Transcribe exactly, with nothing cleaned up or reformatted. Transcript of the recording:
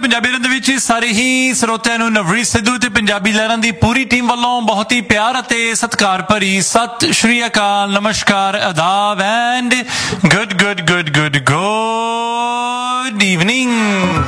ਪੰਜਾਬੀ ਲਹਿਰਾਂ ਦੇ ਵਿੱਚ ਸਾਰੇ ਹੀ ਸਰੋਤਿਆਂ ਨੂੰ ਨਵਰੀਤ ਸਿੱਧੂ ਤੇ ਪੰਜਾਬੀ ਲਹਿਰਾਂ ਦੀ ਪੂਰੀ ਟੀਮ ਵੱਲੋਂ ਬਹੁਤ ਹੀ ਪਿਆਰ ਅਤੇ ਸਤਿਕਾਰ ਭਰੀ ਸਤਿ ਸ਼੍ਰੀ ਅਕਾਲ, ਨਮਸਕਾਰ, ਆਦਾਬ and good good good good good evening.